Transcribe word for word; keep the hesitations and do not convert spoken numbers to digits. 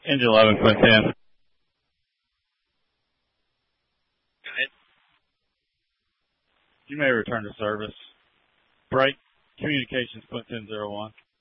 Engine eleven, Quint ten. You may return to service. Break. Communications, Quint ten zero one.